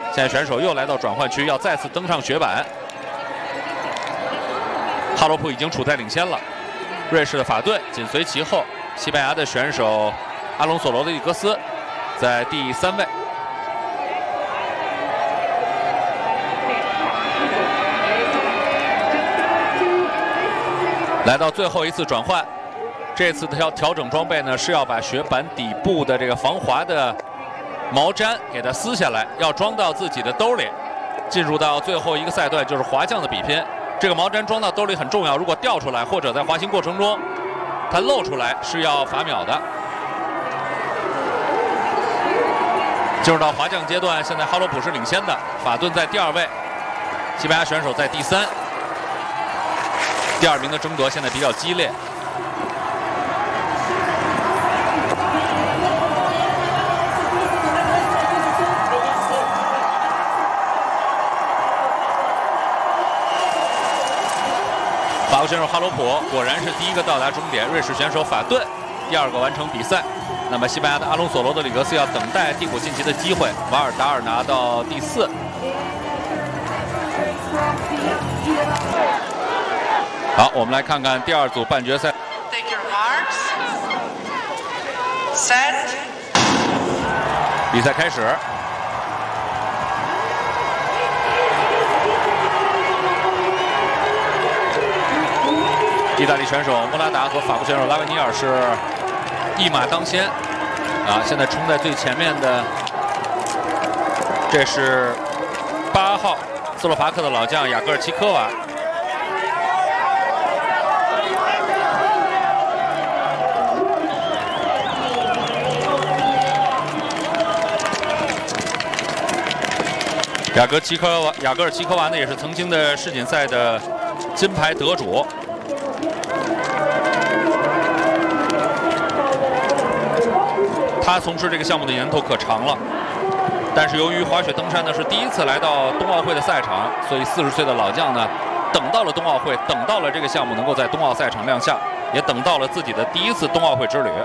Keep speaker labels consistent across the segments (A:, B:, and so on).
A: 现在选手又来到转换区，要再次登上雪板。哈罗普已经处在领先了，瑞士的法顿紧随其后，西班牙的选手阿隆索罗德里格斯在第3位。来到最后一次转换，这次的调整装备呢是要把雪板底部的这个防滑的毛毡给它撕下来，要装到自己的兜里。进入到最后一个赛段就是滑降的比拼，这个毛毡装到兜里很重要，如果掉出来或者在滑行过程中它露出来是要罚秒的。进入到滑降阶段，现在哈罗普是领先的，法顿在第2位，西班牙选手在第3。第2名的争夺现在比较激烈。法国选手哈罗普果然是第1个到达终点，瑞士选手法顿第2个完成比赛。那么西班牙的阿隆索罗德里格斯要等待替补晋级的机会，瓦尔达尔拿到第4。好，我们来看看第2组半决赛。
B: Take your marks. Set.
A: 比赛开始。意大利选手莫拉达和法国选手拉维尼尔是一马当先啊！现在冲在最前面的，这是8号斯洛伐克的老将雅戈尔齐科娃。雅戈尔齐科娃呢，也是曾经的世锦赛的金牌得主。他从事这个项目的年头可长了，但是由于滑雪登山呢是第1次来到冬奥会的赛场，所以40岁的老将呢，等到了冬奥会，等到了这个项目能够在冬奥赛场亮相，也等到了自己的第1次冬奥会之旅。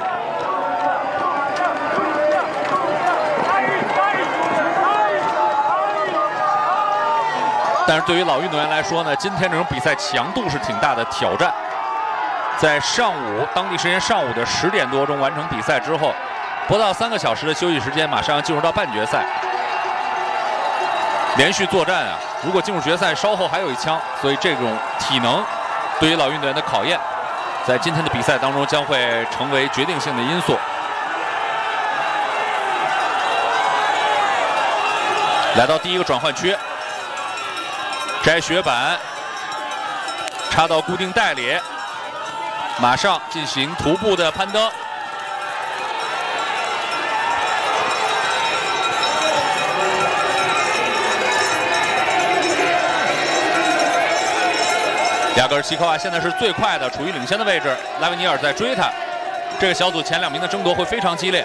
A: 但是对于老运动员来说呢，今天这种比赛强度是挺大的挑战。在上午当地时间上午的10点多钟完成比赛之后，不到3个小时的休息时间，马上要进入到半决赛，连续作战啊！如果进入决赛，稍后还有一枪，所以这种体能对于老运动员的考验，在今天的比赛当中将会成为决定性的因素。来到第1个转换区。摘雪板，插到固定带里，马上进行徒步的攀登。雅戈尔齐科娃现在是最快的，处于领先的位置，拉维尼尔在追他。这个小组前2名的争夺会非常激烈。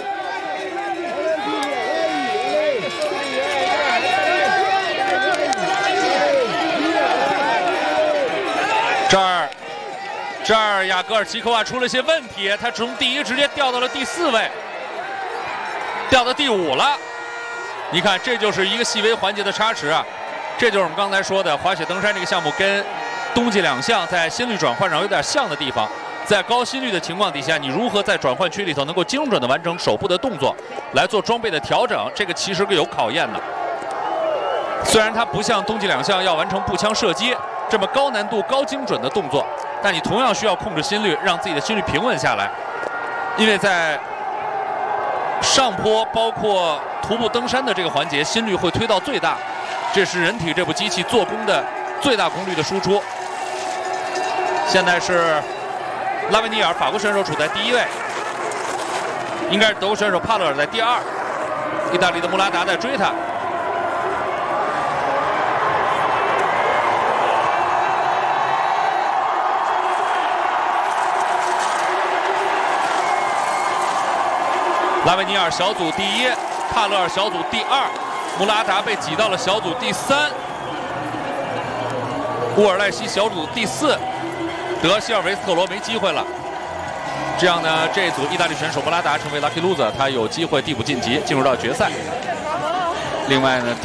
A: 这儿雅戈尔齐科娃出了些问题，他从第1直接掉到了第4位，掉到第5了。你看，这就是一个细微环节的差池啊！这就是我们刚才说的滑雪登山这个项目跟冬季2项在心率转换上有点像的地方。在高心率的情况底下，你如何在转换区里头能够精准的完成手部的动作，来做装备的调整，这个其实是有考验的。虽然它不像冬季2项要完成步枪射击这么高难度、高精准的动作，但你同样需要控制心率，让自己的心率平稳下来。因为在上坡包括徒步登山的这个环节，心率会推到最大，这是人体这部机器做工的最大功率的输出。现在是拉维尼尔，法国选手处在第1位，应该是德国选手帕勒尔在第2，意大利的穆拉达在追他。拉维尼尔小组第1，帕勒尔小组第2，穆拉达被挤到了小组第3，乌尔赖西小组第4，德希尔维斯特罗没机会了。这样呢，这组意大利选手穆拉达成为 lucky loser， 他有机会递补晋级，进入到决赛。另外呢。